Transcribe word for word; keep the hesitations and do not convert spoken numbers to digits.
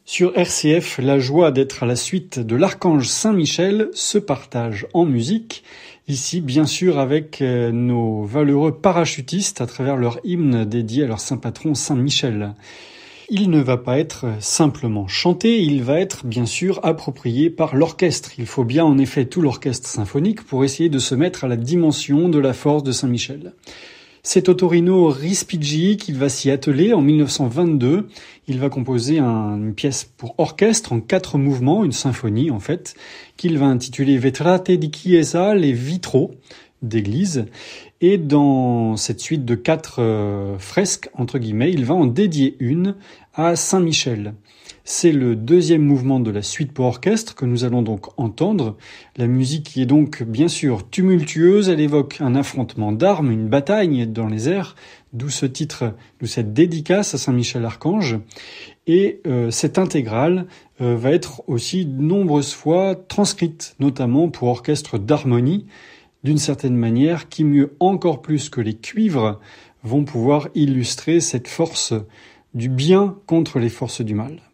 Sur R C F, la joie d'être à la suite de l'archange Saint-Michel se partage en musique. Ici, bien sûr, avec nos valeureux parachutistes à travers leur hymne dédié à leur saint patron Saint-Michel. Il ne va pas être simplement chanté, il va être bien sûr approprié par l'orchestre. Il faut bien en effet tout l'orchestre symphonique pour essayer de se mettre à la dimension de la force de Saint-Michel. C'est Ottorino Respighi qu'il va s'y atteler en mille neuf cent vingt-deux. Il va composer un, une pièce pour orchestre en quatre mouvements, une symphonie en fait, qu'il va intituler Vetrate di Chiesa, les vitraux d'église. Et dans cette suite de quatre euh, fresques, entre guillemets, il va en dédier une à Saint-Michel. C'est le deuxième mouvement de la suite pour orchestre que nous allons donc entendre. La musique qui est donc bien sûr tumultueuse, elle évoque un affrontement d'armes, une bataille dans les airs, d'où ce titre, d'où cette dédicace à Saint-Michel Archange. Et euh, cette intégrale euh, va être aussi de nombreuses fois transcrite, notamment pour orchestre d'harmonie, d'une certaine manière, qui mieux encore plus que les cuivres vont pouvoir illustrer cette force du bien contre les forces du mal.